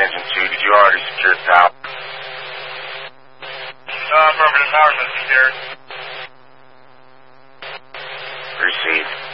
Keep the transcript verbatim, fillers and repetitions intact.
engine two. Did you already secure the tower? Uh, affirmative, tower's been secured. Received.